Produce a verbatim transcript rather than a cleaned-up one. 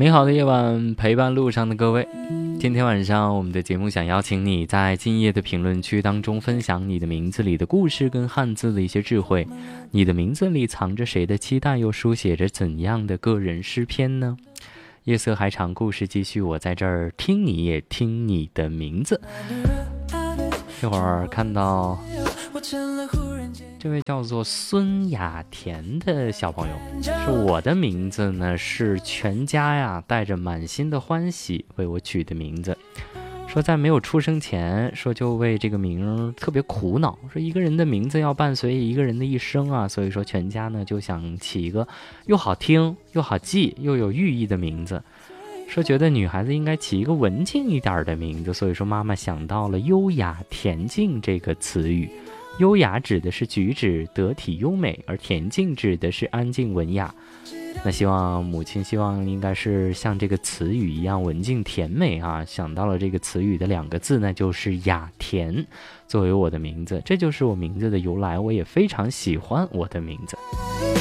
美好的夜晚，陪伴路上的各位，今天晚上我们的节目想邀请你在今夜的评论区当中分享你的名字里的故事跟汉字的一些智慧。你的名字里藏着谁的期待，又书写着怎样的个人诗篇呢？夜色还长，故事继续，我在这儿听你也听你的名字。这会儿看到这位叫做孙雅田的小朋友，说我的名字呢是全家呀带着满心的欢喜为我取的名字，说在没有出生前，说就为这个名特别苦恼，说一个人的名字要伴随一个人的一生啊，所以说全家呢就想起一个又好听又好记又有寓意的名字，说觉得女孩子应该起一个文静一点的名字，所以说妈妈想到了优雅恬静这个词语。优雅指的是举止得体优美，而恬静指的是安静文雅。那希望母亲希望应该是像这个词语一样文静甜美啊，想到了这个词语的两个字，那就是雅田作为我的名字，这就是我名字的由来，我也非常喜欢我的名字。